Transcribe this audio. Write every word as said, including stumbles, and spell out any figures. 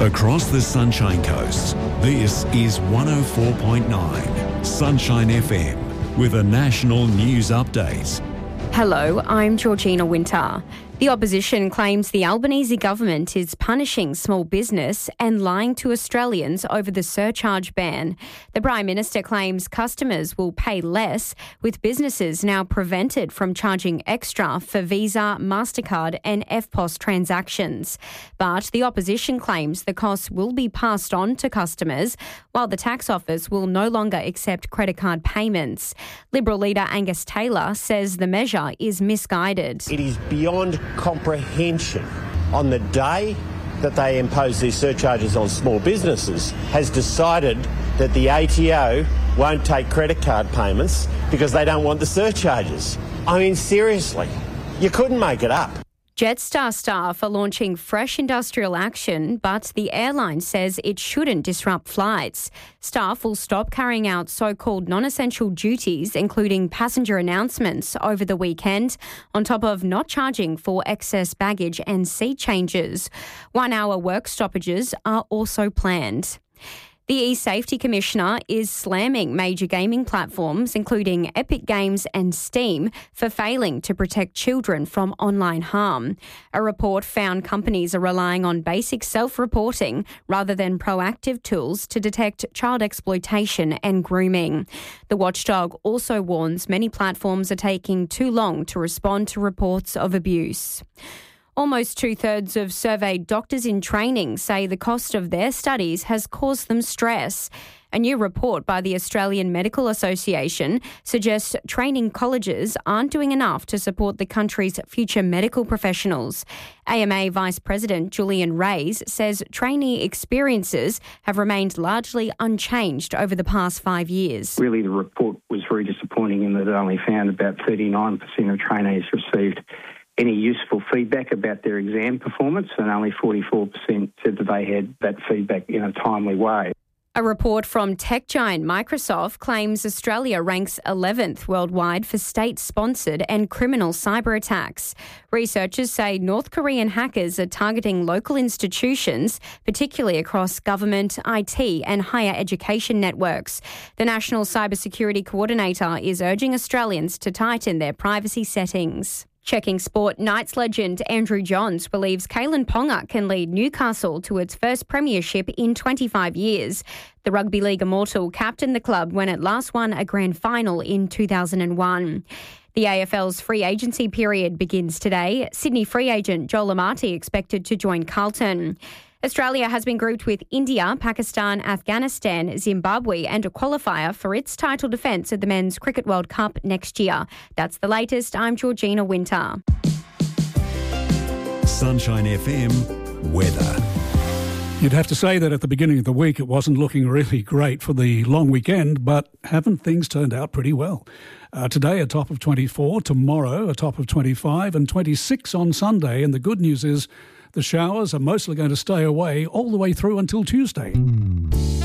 Across the Sunshine Coast, this is one oh four point nine Sunshine F M with a national news update. Hello, I'm Georgina Winter. The opposition claims the Albanese government is punishing small business and lying to Australians over the surcharge ban. The Prime Minister claims customers will pay less, with businesses now prevented from charging extra for Visa, MasterCard and F P O S transactions. But the opposition claims the costs will be passed on to customers, while the tax office will no longer accept credit card payments. Liberal leader Angus Taylor says the measure is misguided. It is beyond comprehension. On the day that they impose these surcharges on small businesses, has decided that the A T O won't take credit card payments because they don't want the surcharges. I mean, seriously, you couldn't make it up. Jetstar staff are launching fresh industrial action, but the airline says it shouldn't disrupt flights. Staff will stop carrying out so-called non-essential duties, including passenger announcements, over the weekend, on top of not charging for excess baggage and seat changes. One-hour work stoppages are also planned. The e-Safety Commissioner is slamming major gaming platforms, including Epic Games and Steam, for failing to protect children from online harm. A report found companies are relying on basic self-reporting rather than proactive tools to detect child exploitation and grooming. The watchdog also warns many platforms are taking too long to respond to reports of abuse. Almost two-thirds of surveyed doctors in training say the cost of their studies has caused them stress. A new report by the Australian Medical Association suggests training colleges aren't doing enough to support the country's future medical professionals. A M A Vice President Julian Reyes says trainee experiences have remained largely unchanged over the past five years. Really, the report was very disappointing in that it only found about thirty-nine percent of trainees received any useful feedback about their exam performance, and only forty-four percent said that they had that feedback in a timely way. A report from tech giant Microsoft claims Australia ranks eleventh worldwide for state-sponsored and criminal cyber attacks. Researchers say North Korean hackers are targeting local institutions, particularly across government, I T and higher education networks. The National Cybersecurity Coordinator is urging Australians to tighten their privacy settings. Checking sport, Knights legend Andrew Johns believes Kalen Ponga can lead Newcastle to its first premiership in twenty-five years. The Rugby League immortal captained the club when it last won a grand final in two thousand one. The A F L's free agency period begins today. Sydney free agent Joel Amati expected to join Carlton. Australia has been grouped with India, Pakistan, Afghanistan, Zimbabwe and a qualifier for its title defence at the Men's Cricket World Cup next year. That's the latest. I'm Georgina Winter. Sunshine F M weather. You'd have to say that at the beginning of the week it wasn't looking really great for the long weekend, but haven't things turned out pretty well? Uh, today a top of twenty-four, tomorrow a top of twenty-five and twenty-six on Sunday, and the good news is the showers are mostly going to stay away all the way through until Tuesday.